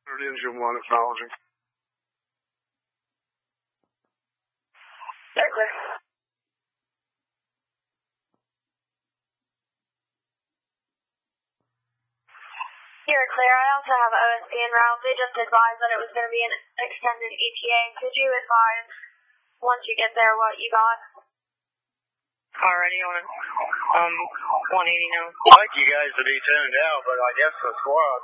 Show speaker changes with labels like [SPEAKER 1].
[SPEAKER 1] Engine 1 acknowledging.
[SPEAKER 2] Very clear. You're clear. I also have OSP en route. They just advised that it was going to be an extended ETA. Could you advise, once you get there, what you got?
[SPEAKER 3] Already on 180 now.
[SPEAKER 1] I'd like you guys to be tuned out, but I guess the squad